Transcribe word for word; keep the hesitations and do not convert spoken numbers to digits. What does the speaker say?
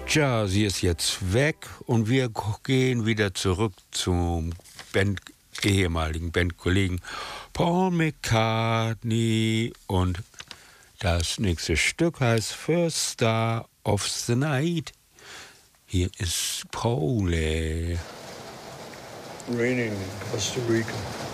Tja, sie ist jetzt weg und wir gehen wieder zurück zum Band, ehemaligen Bandkollegen Paul McCartney und das nächste Stück heißt First Star of the Night. Hier ist Paul. Raining in Costa Rica.